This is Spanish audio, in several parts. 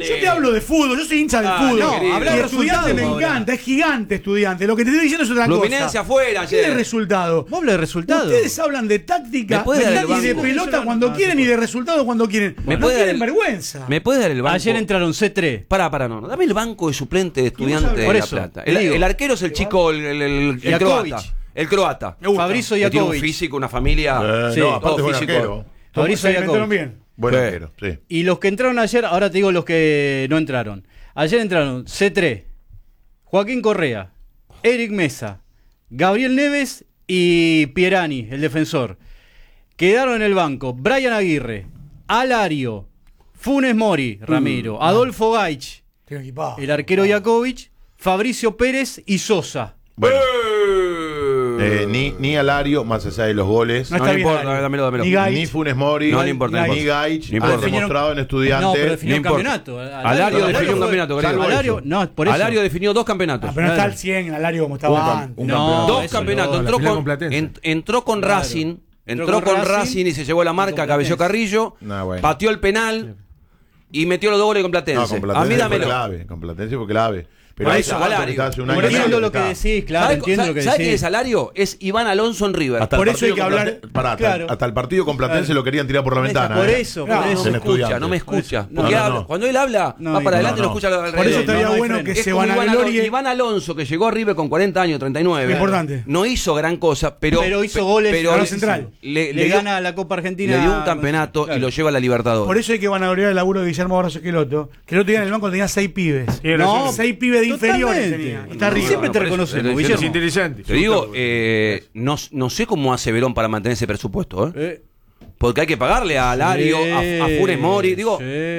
Dale. Yo te hablo de fútbol, yo soy hincha del fútbol. No, hablar de Estudiante me encanta, es gigante Estudiante. Lo que te estoy diciendo es otra cosa. Fluminense afuera ¿Qué ayer. de resultado? Vos hablas de resultado. Ustedes hablan de táctica y de pelota cuando quieren y de resultado cuando quieren. ¿Me No puede dar tienen el- vergüenza. ¿Me puedes dar el banco? Ayer entraron C3. Pará, no. Dame el banco de suplente de Estudiante de Por La eso, Plata. te digo. El arquero es el chico, el Jakovic. croata. El croata. Me gusta. Fabrizio Que tiene un Jakovic. físico, una familia. Sí, no, aparte todo es buen físico. arquero. Fabrizio Se alimentaron Jakovic. bien. Buen Sí. arquero, sí. Y los que entraron ayer, ahora te digo los que no entraron. Ayer entraron C3, Joaquín Correa, Eric Mesa, Gabriel Neves y Pierani, el defensor. Quedaron en el banco Brian Aguirre, Alario, Funes Mori, Ramiro, Adolfo Gaich, Tiene equipado. el arquero Jakovic, Fabricio Pérez y Sosa. Bueno, ni Alario, más allá de los goles, No No está le bien, importa, Alario. dámelo. Ni Gaich. ni Funes Mori, No le importa, ni Gaich, no importa. han demostrado en Estudiantes. No, pero definió No un importa. campeonato. Alario definió un campeonato, querido. Salvo Alario, eso. no, por eso. Alario definió 2 campeonatos. Ah, pero no está al 100 Alario como estaba antes. No, Dos eso campeonatos. no, Entró la final con, con Platense. entró con Claro. Racing. Entró Entró con con Racing Racing y se llevó la y marca, con cabello Platense. Carrillo. No, bueno. Pateó el penal y metió los 2 goles con Platense. No, con A mí Platense fue dámelo. clave. Con Platense fue clave. Pero Por ahí eso, está Alario. está hace un Por año y Entiendo medio lo que está. decís, claro, entiendo lo que ¿Sabe quién decís. es Alario? Es Iván Alonso en River. Hasta Por el eso hay partido que con hablar- Platense- pará, claro. hasta el partido con Platense lo querían tirar por la ventana. Por eso, Claro. por No eso. me En escucha, Estudiantes. no me escucha. No, Porque no, habla- no. cuando él habla, No, va para no, adelante y no. no escucha lo Por eso alrededor. estaría no hay bueno freno. que Es se como van a glorie. Iván Alonso, que llegó a River con 40 años, 39. Importante. No hizo gran cosa, pero hizo goles. pero ganó le- Central. Le Le dio- gana la Copa Argentina. le dio un campeonato Claro. y lo lleva a la Libertadores. Por eso hay que vanagloriar el laburo de Guillermo Barros Esqueloto, que el otro día en el banco tenía 6 pibes. No, 6 pibes de inferiores totalmente. tenía. Está arriba. Siempre te por eso, reconocemos, pero Guillermo. Es inteligente. Te digo, no sé cómo hace Verón para mantener ese presupuesto, ¿eh? Porque hay que pagarle a Alario, a Funes Mori. Digo,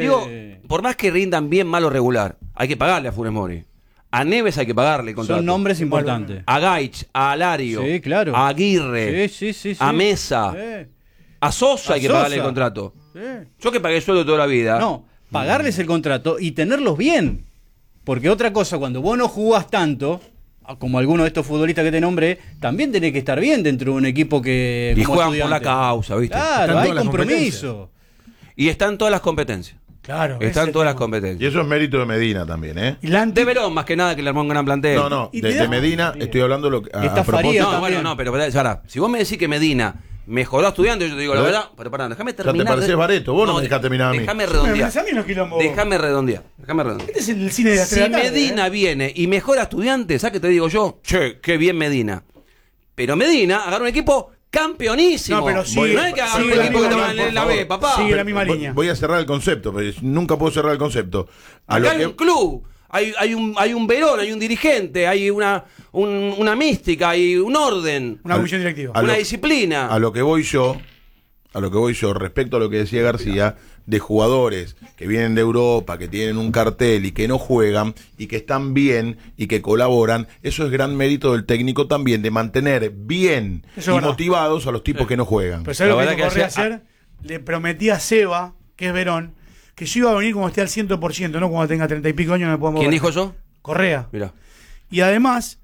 por más que rindan bien, mal o regular, hay que pagarle a Funes Mori. A Neves hay que pagarle el contrato. Son nombres importantes. A Gaich, a Alario, Sí, claro. a Aguirre, Sí. a Mesa, a Sosa A hay que pagarle el Sosa. contrato. Sí. Yo que pagué sueldo toda la vida. No, pagarles el contrato y tenerlos bien. Porque otra cosa, cuando vos no jugás tanto, como algunos de estos futbolistas que te nombré, también tenés que estar bien dentro de un equipo que... Y como juegan por la Estudiante. causa, ¿viste? Claro, Están hay todas las compromiso. Y están todas las competencias. Claro. Están todas las Y competencias. eso es mérito de Medina también, ¿eh? Y la De Verón, más que nada, que le armó un gran plantel. No, Y de te da- Medina estoy hablando lo que, Está a propósito. Faría No, también. bueno, no, pero ahora, si vos me decís que Medina mejoró a Estudiantes, yo te digo la ¿Eh? verdad, pero pará, déjame te terminar. pareces Bareto, vos no me dejás terminar a mí. Déjame Me redondear. a mí los quilombos. Déjame redondear. Este es el cine de las Si 3 de la tarde, Medina viene y mejora a Estudiantes, ¿sabes qué te digo yo? Che, qué bien Medina. Pero Medina agarra un equipo campeonísimo. No, pero sigue- no es que agarra un sigue la equipo que misma estaba línea, en la por B, favor. papá. Sigue la misma línea. Voy a cerrar el concepto, pero nunca puedo cerrar el concepto. A Acá lo hay que- un club, hay un Verón, hay un dirigente, hay una mística, hay un orden, Una comisión directiva. a una lo- disciplina. a lo que voy yo respecto a lo que decía García, de jugadores que vienen de Europa, que tienen un cartel y que no juegan y que están bien y que colaboran, eso es gran mérito del técnico también, de mantener bien Eso es y verdad. motivados a los tipos que no juegan. Pero ¿sabes La lo que verdad dijo que Correa ayer- ayer? Le prometí a Seba, que es Verón, que yo iba a venir como esté al 100%, no cuando tenga 30 y pico años no me puedo mover. ¿Quién dijo eso? Correa. Mira. Y además,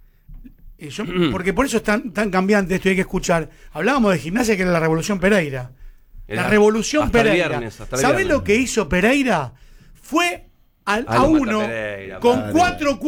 porque por eso es tan cambiante esto y hay que escuchar. Hablábamos de Gimnasia, que era la Revolución Pereira. Era La Revolución hasta el Pereira. viernes, hasta el ¿Sabés viernes. lo que hizo Pereira? Fue a lo mata uno Pereira, con padre.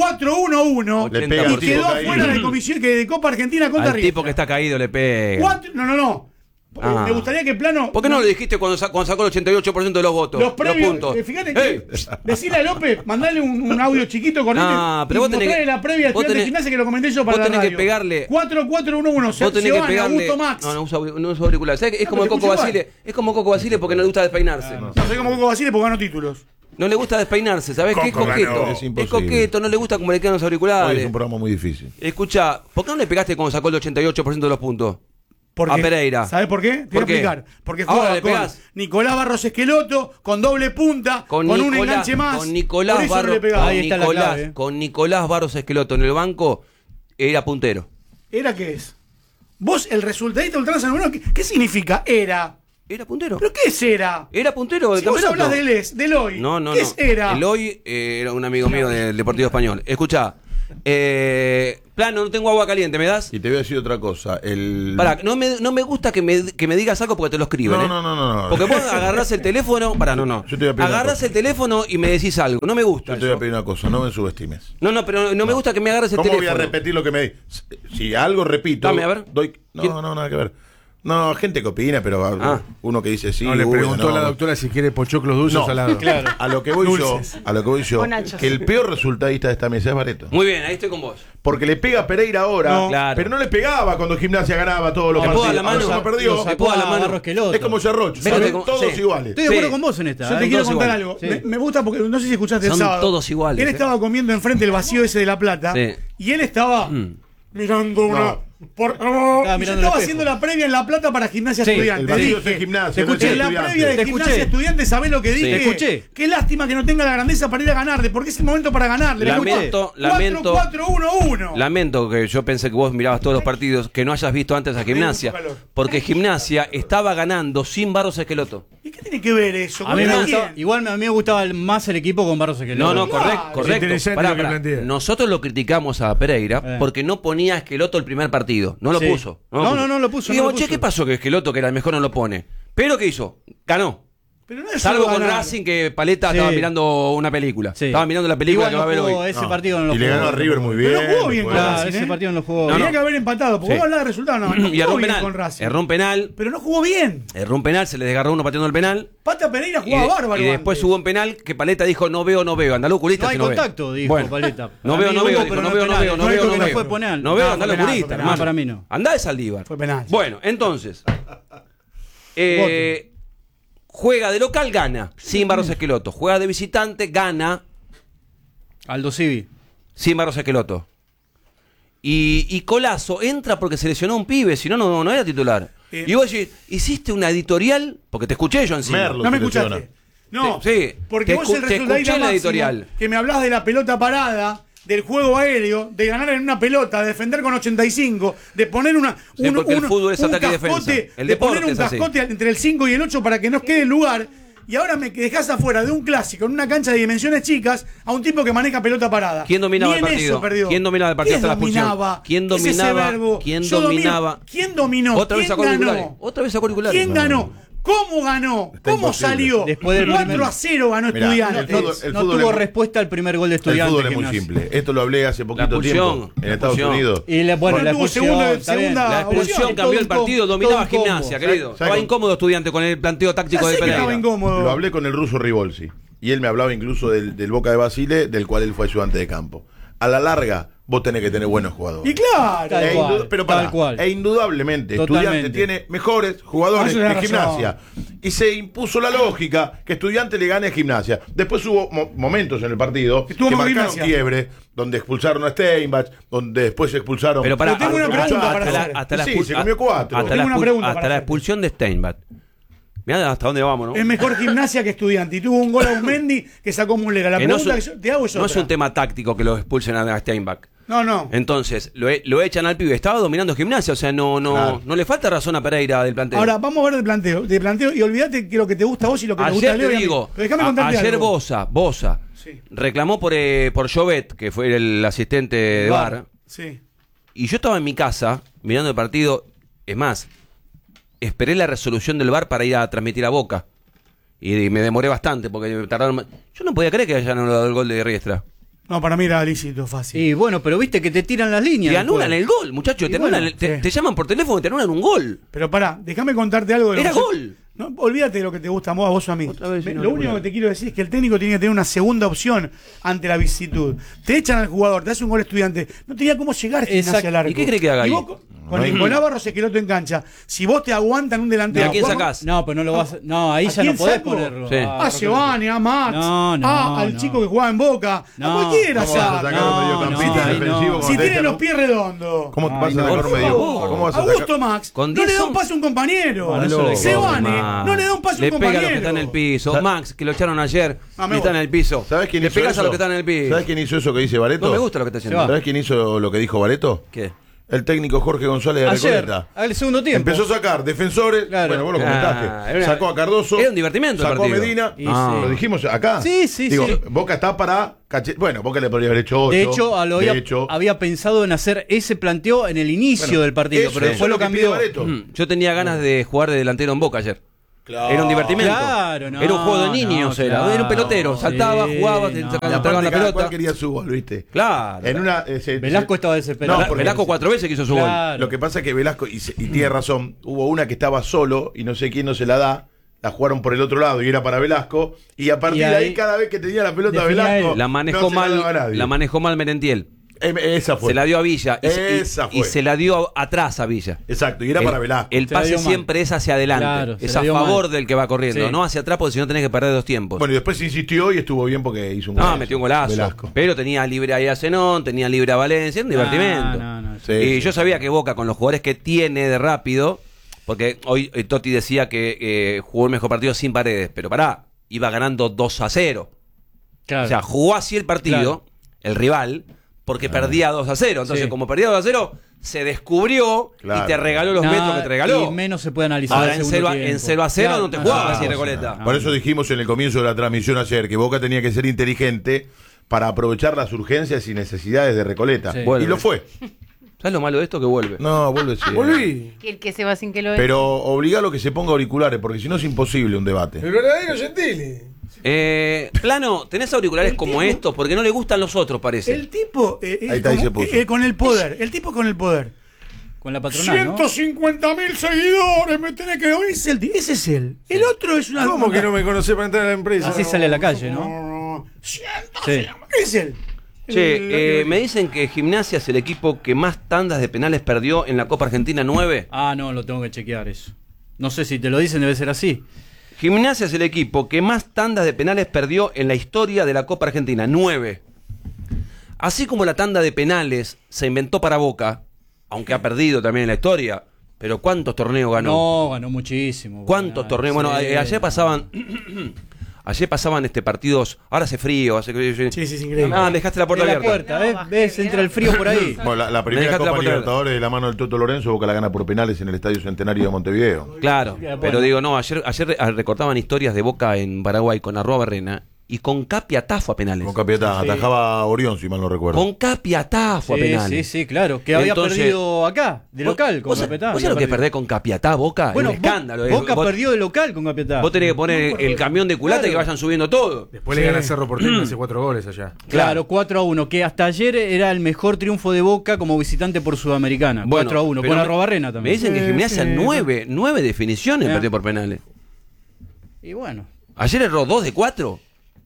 4-4-1-1 Le pega y al tipo quedó caído. fuera de comisión de Copa Argentina contra Al River. tipo que está caído le pega. No. Ah. Me gustaría que Plano. ¿Por qué no lo dijiste cuando sacó el 88% de los votos? Los premios, puntos. fíjate que decirle a López, mandale un audio chiquito con Ah, pero y vos tenés mostrarle que- la previa de vos Estudiantes de tenés- Gimnasia que lo comenté yo para vos la tenés que radio. pegarle- 4-4-1-1, Vos tenés que Giovanni, pegarle. Augusto Max. No usa auricular. ¿Sabés que es como el pero te Coco escucho Basile? Es como Coco Basile porque no le gusta despeinarse. No, soy como Coco Basile porque gano títulos. No le gusta despeinarse, ¿sabés qué? Es Coco coqueto. ganó. Es Es imposible. coqueto, no le gusta como le quedan los Hoy es auriculares. un programa muy difícil. Escucha, ¿por qué no le pegaste cuando sacó el 88% de los puntos? Porque, A Pereira. ¿Sabes por qué? Te voy ¿Por a qué? explicar. Porque Ahora juega le con pegás. Nicolás Barros Esqueloto, con doble punta, con un enganche más. Con Nicolás Por eso no Barros, le pegaba. Ahí está la clave. con Nicolás Barros Esqueloto en el banco, era puntero. ¿Era qué es? Vos, el resultadista ultranza número, ¿qué significa era? Era puntero. ¿Pero qué es era? Era puntero del Si vos campeonato. hablas del hoy, No. ¿qué es era? Eloy era un amigo mío del Deportivo Español. Escuchá, Plano, no tengo agua caliente, ¿me das? Y te voy a decir otra cosa. Pará, no me gusta que me digas algo porque te lo escriben. No. Porque vos agarrás el teléfono. Pará, no. Yo te voy a pedir agarrás el teléfono y me decís algo. No me gusta. Yo te voy a pedir una cosa, no me subestimes. No, pero no me gusta que me agarres el ¿Cómo teléfono. voy a repetir lo que me... Si algo repito... Dame, a ver. No, nada que ver. No, gente que opina, pero uno que dice sí. No, le preguntó a la doctora si quiere pochoclos dulces o salados. Claro. A lo que voy yo, que el peor resultadista de esta mesa es Barreto. Muy bien, ahí estoy con vos. Porque le pega a Pereira ahora, Claro. pero no le pegaba cuando Gimnasia ganaba todos los ¿Me puedo partidos. dar la mano? Ahora no perdió. ¿Me puedo dar la mano? Barros Queloto. Es como Yarroch, Vete son todos sí. iguales. Estoy de acuerdo Sí. con vos en esta. Yo te quiero todos contar iguales. algo. Sí. Me gusta porque no sé si escuchaste el Son sábado. todos iguales, Él estaba comiendo enfrente el vacío ese de La Plata. Sí. Y él estaba mirando una. Estaba Yo mirando el estaba espejo. haciendo la previa en La Plata para Gimnasia Sí, Estudiantes. El vacío es Dije, en Gimnasia. te no es escuché. en la Estudiantes. previa de Te Gimnasia escuché. Estudiantes, ¿sabés lo que dije? Te escuché. Qué lástima que no tenga la grandeza para ir a ganarle, porque es el momento para ganarle. Lamento. 4-4-1-1. Lamento que yo pensé que vos mirabas todos los partidos, que no hayas visto antes a Gimnasia. calor. Porque Gimnasia estaba ganando sin Barros Esqueloto. ¿Y qué tiene que ver eso? A mí me ¿Con gustaba, quién? igual a mí me gustaba más el equipo con Barros Esqueloto. No, Claro. correcto. interesante Pará, lo que pará. plantea. Nosotros lo criticamos a Pereira porque no ponía a Esqueloto el primer partido. No lo Sí. puso. No lo puso, Y no digo, lo che, puso. ¿qué pasó que Esqueloto, que era el mejor, no lo pone? Pero ¿qué hizo? Ganó. Pero no es Salvo solo con ganar. Racing, que Paleta Sí. estaba mirando una película. Sí. Estaba mirando la película Igual que va a ver no jugó, hoy. ese partido no lo Y le jugó. ganó a River muy bien. Pero no jugó bien con después. Racing, Ese partido no lo jugó. Tenía que haber empatado, porque Sí. vos hablás de resultados. No Y jugó erró un bien penal. con Racing. Erró un penal. Pero no jugó bien. Erró un penal, se le desgarró uno pateando el penal. Pata Pereira Y, jugaba bárbaro. y después antes. hubo un penal que Paleta dijo, no veo. Andá oculista. No hay si no ve. contacto, dijo Bueno. Paleta. No Para veo, mí no hubo, veo, pero dijo, no no veo, no penal. veo, no Yo veo, digo que no no veo. fue penal. No veo, No, andá fue al penal, oculista, fue penal. hermano. Para mí no. Andá de Saldívar. Fue penal. Bueno, entonces. Juega de local, gana. Sin Barros Esqueloto. Juega de visitante, gana. Aldo Civi. Sin Barros Esqueloto. Y Colazo entra porque se lesionó un pibe, si no, no era titular. Y vos decís, hiciste una editorial, porque te escuché yo encima. Merlo. No me se lesiona. escuchaste. No, Sí, porque te vos el te resultadista escuché en la máximo, editorial. que me hablás de la pelota parada, del juego aéreo, de ganar en una pelota, de defender con 85, de poner Sí, porque el fútbol es un ataque y cascote, defensa. El de poner deporte un es así. cascote entre el 5 y el 8 para que nos quede el lugar. Y ahora me dejás afuera de un clásico en una cancha de dimensiones chicas a un tipo que maneja pelota parada. ¿Quién dominaba Ni el en partido? eso perdió. ¿Quién dominaba el partido hasta la expulsión? dominaba? ¿Quién ¿Qué es ese dominaba? verbo? ¿Quién Yo domino. dominaba? ¿Quién dominó? Otra vez ¿Quién sacó auriculares. ganó? Otra vez sacó auriculares. ¿Quién ganó? ¿Cómo ganó? Está ¿Cómo imposible. salió? Después del 4-0 ganó Mirá, Estudiantes. el No fútbol tuvo es- respuesta al primer gol de El Estudiantes. fútbol es muy Gimnasia. simple. Esto lo hablé hace poquito expulsión, tiempo en la Estados expulsión. Unidos. Y la, bueno, No la tuvo expulsión, segunda- está bien. segunda- La expulsión opción, cambió el todo un partido, combo, dominaba todo un Gimnasia, combo. querido. ¿Sabes Estaba cómo? incómodo Estudiante con el planteo táctico Ya de sé que Pereira. estaba incómodo. Lo hablé con el ruso Ribolsi. Y él me hablaba incluso del Boca de Basile, del cual él fue ayudante de campo. A la larga, vos tenés que tener buenos jugadores. Y claro. Tal cual, Pero tal pará, cual. indudablemente, Totalmente. Estudiante tiene mejores jugadores Eso tenés que razón. Gimnasia. Y se impuso la lógica que Estudiante le gane a Gimnasia. Después hubo momentos en el partido Estuvo que con marcaron Gimnasia. quiebre, donde expulsaron a Steinbach, donde después expulsaron Pero para, Pero tengo una pregunta para hacer. Sí, se comió 4. Hasta, Tengo una pregunta hasta para la hacer. expulsión de Steinbach. Mirá hasta dónde vamos, ¿no? Es mejor Gimnasia que Estudiante. Y tuvo un gol a un Mendy que sacó Mulera. La Que no pregunta es que un- yo te hago es no otra. es un tema táctico que lo expulsen a Steinbach. No. Entonces, lo echan al pibe. Estaba dominando Gimnasia, o sea, Claro. no le falta razón a Pereira del planteo. Ahora, vamos a ver de planteo. Y olvídate que lo que te gusta a vos y lo que te gusta a Ayer Leo. te y a mí. digo, Pero déjame contarte ayer algo. Bosa Sí. reclamó por Jovet, que fue el asistente de VAR, Sí. y yo estaba en mi casa mirando el partido. Es más, esperé la resolución del VAR para ir a transmitir a Boca. Y me demoré bastante porque me tardaron. Yo no podía creer que hayan anulado el gol de Riestra. No, para mí era lícito, fácil. Y bueno, pero viste que te tiran las líneas. Te anulan después. el gol, muchachos. Y Te, bueno, anulan, sí. te llaman por teléfono y te anulan un gol. Pero pará, déjame contarte algo de lo Era que yo- gol. No, olvídate de lo que te gusta a vos o a mí. Otra vez, sí, no, Lo no, único no. que te quiero decir es que el técnico tiene que tener una segunda opción ante la vicisitud. Te echan al jugador, te hace un gol Estudiante. No tenía cómo llegar Gimnasia Exacto. al arco. ¿Y qué cree que haga Y ahí? vos con Nicolás Barros Esqueloto en cancha. Si vos te aguantan un delantero. ¿De a quién jugamos- sacás? No, pero no lo vas. No, ahí ¿A ya no quién podés saco? ponerlo. Sí. Ah, A Giovanni, a Max, No, al no. chico que jugaba en Boca, No. a cualquiera ¿Cómo vas a saca. sacar un mediocampista no, defensivo? no. cuando Si te tiene echan los un- pies redondos. ¿Cómo vas a Ay, sacar no, un por medio? favor. ¿Cómo vas a Augusto sacar? Max, Con no le da 10 un pase a un compañero. Bueno, eso lo Sebane, Max. no le da un pase a un Le compañero. pega a los que están en el piso. Max, que lo echaron ayer Ah, me y está en voy. el piso. ¿Sabes quién Le hizo pegas eso? a los que están en el piso. ¿Sabes quién hizo eso que dice Bareto? No me gusta lo que está haciendo. Se va. ¿Sabes quién hizo lo que dijo Bareto? ¿Qué? el técnico Jorge González de Ayer, Recoleta. al segundo tiempo. Empezó a sacar defensores. Claro. Bueno, vos lo comentaste. Sacó a Cardoso. Era un divertimento el Sacó a partido. Medina. Y Lo dijimos acá. Sí, sí, Digo, sí. Boca está para. Bueno, Boca le podría haber hecho 8. De hecho, había pensado en hacer ese planteo en el inicio del partido, eso, pero eso después es lo que pide cambió. Barreto. Yo tenía ganas de jugar de delantero en Boca ayer. Claro. Era un divertimento. Claro, no, era un juego de niños, no, era. claro. Era un pelotero. Saltaba, Sí, jugaba, no. te Y sacaban aparte, la cada pelota. cual quería su gol, ¿viste? Claro. En una, Velasco estaba desesperado. No, porque- Velasco 4 veces quiso su gol. Claro. Lo que pasa es que Velasco, y tiene razón, hubo una que estaba solo y no sé quién no se la da, la jugaron por el otro lado y era para Velasco, y a partir Y de ahí ahí cada vez que tenía la pelota definía Velasco, él. La manejó no se mal. daba a nadie. La manejó mal Merentiel. Esa fue. Se la dio a Villa. Esa Y fue. se la dio atrás a Villa. Exacto, y era para Velasco. El Se la pase dio mal. siempre es hacia adelante. Claro, se es la a dio favor mal. del que va corriendo, Sí. no hacia atrás, porque si no tenés que perder 2 tiempos. Bueno, y después insistió y estuvo bien porque hizo un No, golazo. metió un golazo. Velasco. Pero tenía libre ahí a Zenón, tenía libre a Valencia, era un divertimento. No. Sí, Y sí. yo sabía que Boca, con los jugadores que tiene de rápido, porque hoy Totti decía que jugó el mejor partido sin Paredes, pero pará, iba ganando 2-0. Claro. O sea, jugó así el partido, Claro. el rival, porque perdía 2-0. Entonces, Sí. como perdía 2-0, se descubrió Claro. y te regaló los metros que te regaló. Y menos se puede analizar. Ahora el en segundo 0-0 tiempo. no te jugabas Claro, así, Recoleta. Por eso dijimos en el comienzo de la transmisión ayer que Boca tenía que ser inteligente para aprovechar las urgencias y necesidades de Recoleta. Sí. Bueno. Y lo fue. ¿Sabes lo malo de esto? Que vuelve. No, vuelve sí. Volví. Y el que se va sin que lo Pero obligalo a que se ponga auriculares, porque si no es imposible un debate. El verdadero Gentili. Plano, ¿tenés auriculares como estos? Porque no le gustan los otros, parece. El tipo Ahí está, ahí se puso. con el poder, el tipo con el poder. Con la patronal, ¿no? 150.000 seguidores, me tenés que oír. Ese es él. El otro es una. ¿Cómo que no me conocés para entrar a la empresa? Así sale a la calle, ¿no? No. Sí. Es él. Che, me dicen que Gimnasia es el equipo que más tandas de penales perdió en la Copa Argentina 9. Ah, no, lo tengo que chequear eso. No sé si te lo dicen, debe ser así. Gimnasia es el equipo que más tandas de penales perdió en la historia de la Copa Argentina 9. Así como la tanda de penales se inventó para Boca, aunque ha perdido también en la historia, pero ¿cuántos torneos ganó? No, ganó muchísimo. ¿Cuántos torneos? Bueno, Sí. ayer pasaban partidos. Ahora hace frío. Sí, es increíble. Ah, dejaste la puerta La abierta. puerta, ¿ves? Entra el frío por ahí. Bueno, la Me primera dejaste la Copa puerta Libertadores de la mano del Toto Lorenzo, Boca la gana por penales en el Estadio Centenario de Montevideo. Claro, Bueno. pero digo, no, ayer recortaban historias de Boca en Paraguay con Arroa Barrena y con Capiatá a penales. Con Capiatá, atajaba a Orión, si mal no recuerdo. Con Capiatá a penales. Sí, claro. Que había Entonces, perdido acá, de local, con ¿Vos Capiatá. sabés lo que es perder con Capiatá, Boca? Bueno, es un escándalo. Boca Vos- perdió de local con Capiatá. Vos tenés que poner el camión de culata y que vayan subiendo todo. Después le gana Cerro Porteño, hace 4 goles allá. Claro, 4-1, que hasta ayer era el mejor triunfo de Boca como visitante por Sudamericana. 4-1, pero con Arrobarrena Me también. dicen que Gimnasia sí. 9 definiciones Ah. perdió por penales. Y bueno. Ayer erró 2 de 4.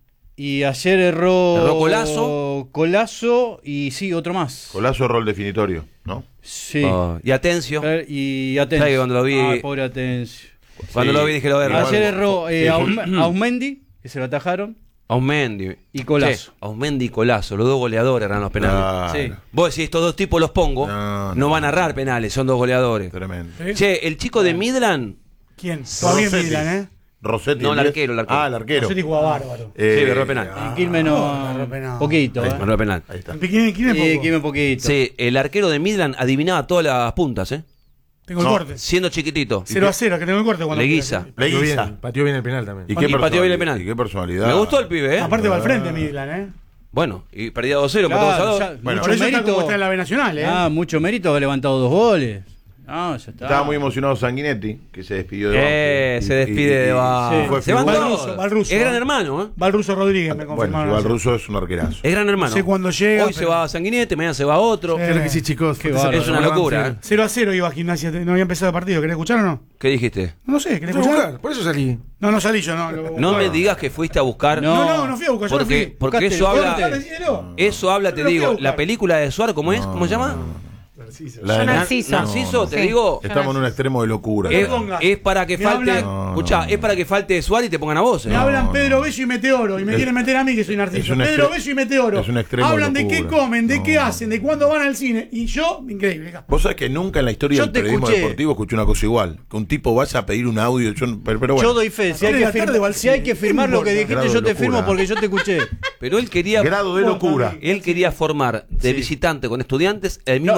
Y ayer erró Erró Colazo. Colazo y sí, otro más. Golazo, rol definitorio, ¿no? Sí. Y Atencio. Y Atencio. ¿Sabes que cuando lo vi- Ay, pobre Atencio. Cuando Sí. lo vi dije lo erró. Ayer erró Sí. Ausmendi, que se lo atajaron. Ausmendi. Y Colazo. Che, Ausmendi y Colazo, los dos goleadores eran los penales. Claro. Sí. Vos decís, estos dos tipos los pongo, No, no van a errar penales, son dos goleadores. Tremendo. Che, el chico de Midland, ¿Quién? Todavía en Rossetti. Milan, ¿eh? Rossetti. No, el ¿10? arquero, el arquero. Ah, el arquero. Rossetti jugaba bárbaro. sí, erró penal. Y Quilmes no. agarró penal. Poquito, Ahí ¿eh? Erró penal. Ahí está. ¿Quién es Y poco? Quilmes poquito. Sí, el arquero de Midland adivinaba todas las puntas, Tengo el No. corte. siendo chiquitito. 0-0, que tengo el corte cuando. Leguiza. Leguiza. Pateó bien el penal también. ¿Y qué Y pateó bien el penal. Y qué personalidad. Me gustó el pibe, Aparte va al frente Midland, ¿eh? Bueno, y perdía 2-0, Claro, empató 2-2. ya, Bueno, Por eso está como está en la B Nacional, ¿eh? Ah, mucho mérito haber levantado 2 goles. No, ya está. Estaba muy emocionado Sanguinetti, que se despidió de Banfield. Se despide de Banfield. Sí. Fue Se van figura. todos. Va el ruso. Es gran hermano, ¿eh? Va el ruso Rodríguez, me Bueno, confirmaron. igual ayer. Russo es un arquerazo. Es gran hermano. No sé cuándo llega, Hoy se pero- va Sanguinetti, mañana se va otro. Sí. Claro que sí, chicos. Qué bárbaro. Es una locura, ¿eh? 0-0 iba a Gimnasia, no había empezado el partido. ¿Querés escuchar o no? ¿Qué dijiste? No sé, ¿querés Fui a escuchar? jugar, por eso salí. No salí yo, no. No me digas que fuiste a buscar. No fui a buscar, yo no Porque, fui. porque Buscaste, eso habla. buscaste. Decídelo. Eso habla, Yo te no fui a digo. buscar. La película de Suárez, ¿cómo es? ¿Cómo se llama? La de Narciso. Narciso, te Sí. digo. Estamos en un extremo de locura. Es, pongas. es para que Me falte. hablan- Escuchá, es para que falte Suárez y te pongan a vos. Me hablan Pedro Bello y Meteoro y me quieren meter a mí que soy es Narciso. un Pedro extre- Bello y Meteoro. es un extremo de Hablan de qué locura. comen, de qué No. hacen, de cuándo van al cine. Y yo, increíble. Vos sabés que nunca en la historia Yo del te periodismo escuché. deportivo escuché una cosa igual. Que un tipo vaya a pedir un audio. Pero bueno. Yo doy fe. Si hay, de que la tarde firmar, va al si hay cine. que firmar lo que ¿Qué dijiste, importa? yo te Grado de firmo locura. porque yo te escuché. Pero él quería. Grado de locura. Él quería formar de visitante con estudiantes el mismo. No estoy de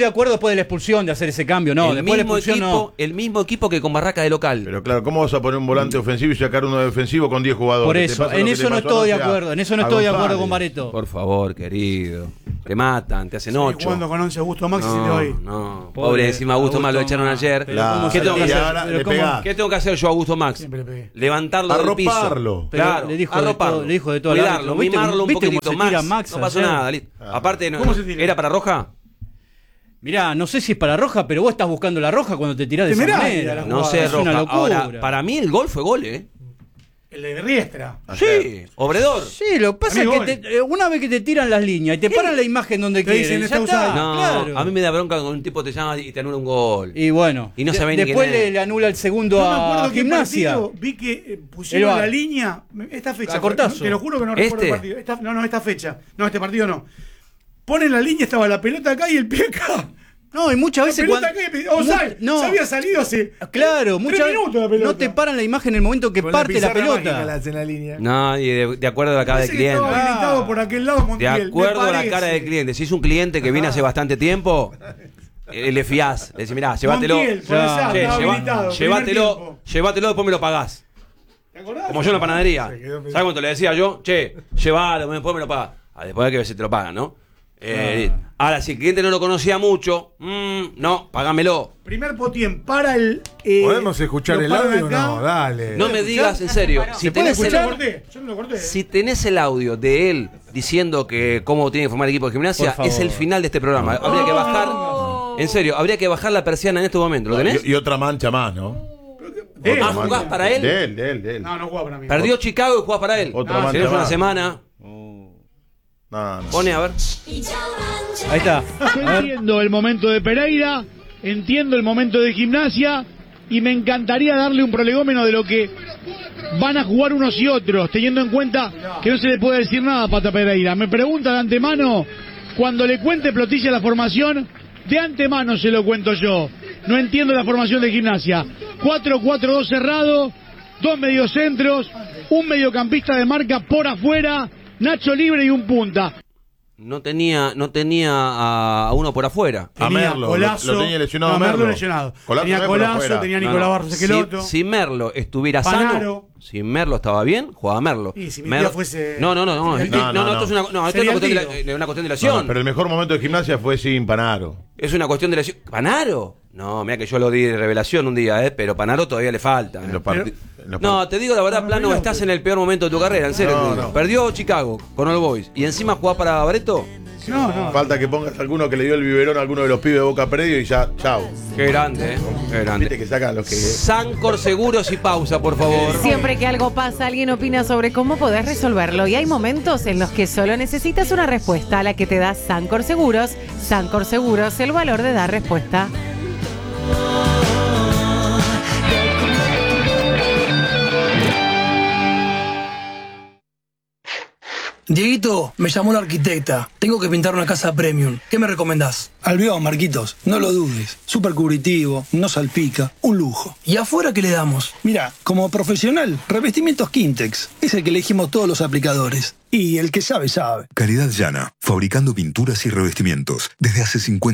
acuerdo después de la expulsión de hacer ese cambio, no. Después de la expulsión no. El mismo equipo que con Barraca de local. Pero claro, ¿cómo vas a poner un volante ofensivo y sacar uno defensivo con 10 jugadores? Por eso, en eso no estoy de acuerdo. En eso no estoy de acuerdo con Barreto. Por favor, querido. Te matan, te hacen 8. Jugando con 11 Augusto Max y se te va ahí. No, pobre, encima Augusto Max lo echaron ayer. ¿Qué tengo que hacer? ¿Qué tengo que hacer yo, Augusto Max? Siempre le pegué. Levantarlo del piso. Arroparlo. Claro, le dijo arroparlo. le dijo de todo. Cuidarlo, mimarlo un poquitito. Max, no pasó nada. Listo. Aparte, ¿era para roja? Mirá, no sé si es para roja, pero vos estás buscando la roja cuando te tirás de esa manera. No sé, es una roja. locura. Ahora, para mí el gol fue gol, El de Riestra. Sí, Obredor. Sí, lo que pasa es que una vez que te tiran las líneas y te paran la imagen donde Te dicen, quieren, ya está está. No, Claro. a mí me da bronca cuando un tipo te llama y te anula un gol. Y bueno, Y no sabe ni después quién es. le anula el segundo No me a acuerdo qué Gimnasia. partido vi que pusieron El la VAR. línea. Esta fecha. A Cortazo. Te lo juro que no recuerdo el partido. Esta fecha. No, este partido no. Ponen la línea, estaba la pelota acá y el pie acá. No, y muchas veces pelota acá y se había salido hace claro, 3 muchas minutos la pelota. no te paran la imagen en el momento que Con parte la pizarra mágica pelota. la hacen la línea. No, y de acuerdo a la cara del Parece que cliente. estaba habilitado por aquel lado De Montiel, acuerdo me a la parece. cara del cliente. Si es un cliente que viene hace bastante tiempo, le fiás. Le decís, mirá, llévatelo. Montiel, por allá, Che, estaba habilitado, primer tiempo. llévatelo, después me lo pagás. ¿Te acordás? Como yo en la panadería. Se quedó ¿Sabes cuánto le decía yo? Che, llévalo, después me lo pagás. Después hay que ver si te lo pagan, ¿no? Ahora, si el cliente no lo conocía mucho, no, págamelo. Primer potien para el. ¿Podemos escuchar lo el paran audio? acá. No, dale. No me digas en serio. Si ¿Puede tenés, el, escuchar? Yo no lo corté. si tenés el audio de él diciendo que cómo tiene que formar el equipo de Gimnasia, Por favor. es el final de este programa. Habría que bajar. En serio, habría que bajar la persiana en este momento. ¿Lo tenés? Y otra mancha más, ¿no? Otra ¿jugás mancha. para él? De él. No juega para mí. Perdió Chicago y jugás para él. Otra Si mancha no es una más. semana, No. pone a ver. Ahí está. Yo entiendo el momento de Pereira, entiendo el momento de Gimnasia y me encantaría darle un prolegómeno de lo que van a jugar unos y otros, teniendo en cuenta que no se le puede decir nada a Pata Pereira. Me pregunta de antemano, cuando le cuente Plotilla la formación, de antemano se lo cuento yo. No entiendo la formación de Gimnasia. 4-4-2 cerrado, 2 mediocentros, un mediocampista de marca por afuera, Nacho libre y un punta. No tenía a uno por afuera. A Merlo, Colazo, lo tenía lesionado no, Merlo. lesionado. Colazo Tenía no es por Colazo, afuera. tenía Nicolás Barros Esqueloto. Si Merlo estuviera Panaro. sano, si Merlo estaba bien, jugaba Merlo. Y si mi tía fuese- No, Sería esto es una Sería cuestión el tiro. de una cuestión de lesión. No, pero el mejor momento de Gimnasia fue sin Panaro. Es una cuestión de lesión. ¿Panaro? No, mira que yo lo di de revelación un día, pero Panaro todavía le falta. En los parti- en los No, te digo la verdad, Plano, estás en el peor momento de tu carrera, en serio. No, te digo. no. Perdió Chicago con All Boys y encima jugás para Bareto. No. Falta que pongas alguno que le dio el biberón a alguno de los pibes de Boca Predio y ya, chao. Qué grande, qué Viste grande. que sacan los que... Sancor Seguros y pausa, por favor. Siempre que algo pasa, alguien opina sobre cómo podés resolverlo y hay momentos en los que solo necesitas una respuesta a la que te da Sancor Seguros. Sancor Seguros, el valor de dar respuesta. Dieguito, me llamó la arquitecta. Tengo que pintar una casa premium. ¿Qué me recomendás? Albión, Marquitos. No lo dudes. Súper cubritivo, no salpica. Un lujo. ¿Y afuera qué le damos? Mira, como profesional, revestimientos Quintex. Es el que elegimos todos los aplicadores. Y el que sabe, sabe. Calidad Llana, fabricando pinturas y revestimientos desde hace 50